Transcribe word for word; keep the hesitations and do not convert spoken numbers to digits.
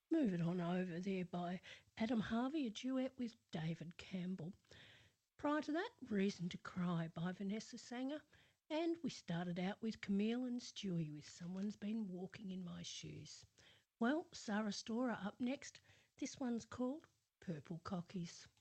Move It On Over there by Adam Harvey, a duet with David Campbell. Prior to that, Reason to Cry by Vanessa Sanger. And we started out with Camille and Stewie with Someone's Been Walking in My Shoes. Well, Sarah Storer up next. This one's called Purple Cockies.